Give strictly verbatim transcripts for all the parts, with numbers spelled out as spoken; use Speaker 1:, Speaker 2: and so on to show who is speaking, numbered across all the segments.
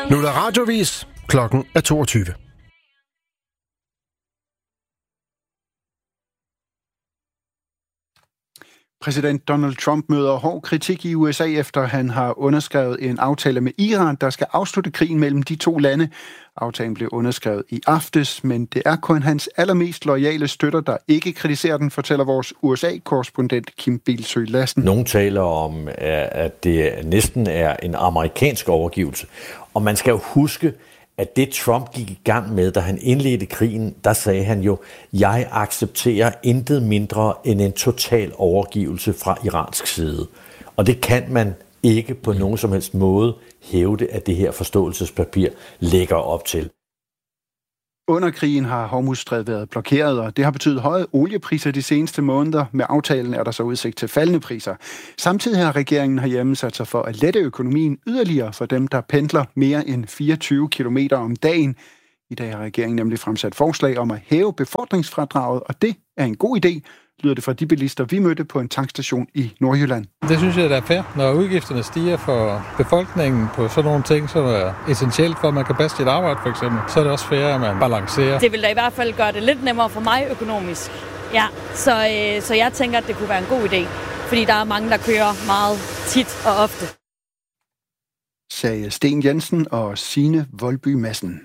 Speaker 1: Nu er der radiovis. Klokken er toogtyve.
Speaker 2: Præsident Donald Trump møder hård kritik i U S A, efter han har underskrevet en aftale med Iran, der skal afslutte krigen mellem de to lande. Aftalen blev underskrevet i aftes, men det er kun hans allermest loyale støtter, der ikke kritiserer den, fortæller vores U S A-korrespondent Kim Bilsøe Lassen.
Speaker 3: Nogle taler om, at det næsten er en amerikansk overgivelse. Og man skal jo huske, at det Trump gik i gang med, da han indledte krigen, der sagde han jo, jeg accepterer intet mindre end en total overgivelse fra iransk side. Og det kan man ikke på nogen som helst måde hævde, at det her forståelsespapir lægger op til.
Speaker 2: Under krigen har Hormuzstrædet været blokeret, og det har betydet høje oliepriser de seneste måneder. Med aftalen er der så udsigt til faldende priser. Samtidig har regeringen herhjemme sat sig for at lette økonomien yderligere for dem, der pendler mere end fireogtyve kilometer om dagen. I dag har regeringen nemlig fremsat forslag om at hæve befordringsfradraget, og det er en god idé, lyder det fra de bilister, vi mødte på en tankstation i Nordjylland.
Speaker 4: Det synes jeg, der er fair. Når udgifterne stiger for befolkningen på sådan nogle ting, som er essentielt for, at man kan passe sit arbejde for eksempel, så er det også fair, at man balancerer.
Speaker 5: Det vil da i hvert fald gøre det lidt nemmere for mig økonomisk. Ja, så, øh, så jeg tænker, at det kunne være en god idé, fordi der er mange, der kører meget tit og ofte.
Speaker 2: Sagde Sten Jensen og Signe Voldby Madsen.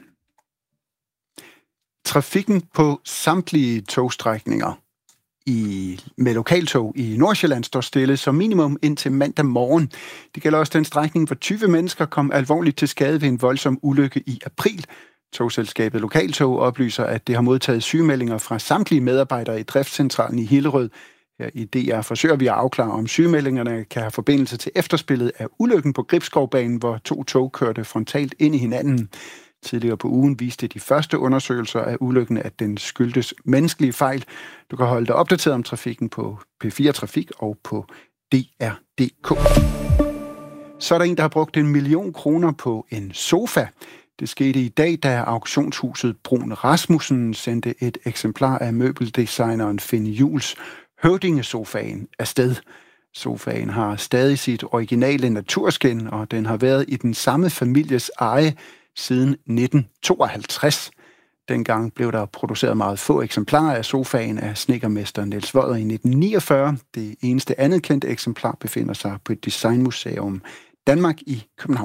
Speaker 2: Trafikken på samtlige togstrækninger I, med lokaltog i Nordsjælland står stille som minimum indtil mandag morgen. Det gælder også den strækning, hvor tyve mennesker kom alvorligt til skade ved en voldsom ulykke i april. Togselskabet Lokaltog oplyser, at det har modtaget sygemeldinger fra samtlige medarbejdere i driftscentralen i Hillerød. Her i D R forsøger vi at afklare, om sygemeldingerne kan have forbindelse til efterspillet af ulykken på Gribskovbanen, hvor to tog kørte frontalt ind i hinanden. Tidligere på ugen viste de første undersøgelser af ulykken, at den skyldtes menneskelige fejl. Du kan holde dig opdateret om trafikken på P fire Trafik og på D R punktum D K. Så er der en, der har brugt en million kroner på en sofa. Det skete i dag, da auktionshuset Brun Rasmussen sendte et eksemplar af møbeldesigneren Finn Juhls Høvdingesofaen afsted. Sofaen har stadig sit originale naturskin, og den har været i den samme families eje siden nitten tooghalvtreds. Dengang blev der produceret meget få eksemplarer af sofaen af snedkermester Niels Vodder i nitten niogfyrre. Det eneste andet kendte eksemplar befinder sig på et designmuseum Danmark i København.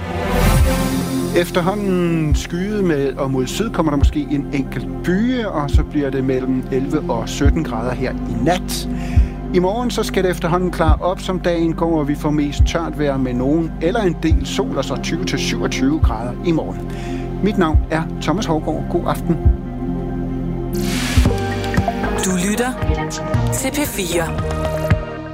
Speaker 2: Efterhånden skyet med, og mod syd kommer der måske en enkelt byge, og så bliver det mellem elleve og sytten grader her i nat. I morgen så skal det efterhånden klare op, som dagen går, og vi får mest tørt vejr med nogen eller en del sol, og så tyve til syvogtyve grader i morgen. Mit navn er Thomas Hougaard. God aften.
Speaker 6: Du lytter til P fire.